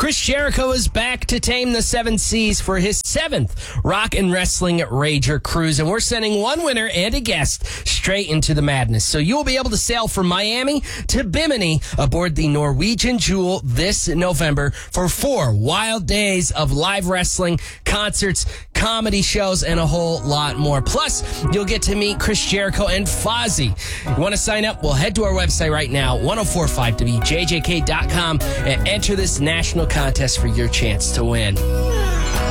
Chris Jericho is back to tame the seven seas for his seventh Rock and Wrestling Rager cruise, and we're sending one winner and a guest straight into the madness. So you'll be able to sail from Miami to Bimini aboard the Norwegian Jewel this November for 4 wild days of live wrestling, concerts, comedy shows, and a whole lot more. Plus, you'll get to meet Chris Jericho and Fozzy. You want to sign up? Well, head to our website right now, 1045wjjk.com, and enter this national contest for your chance to win.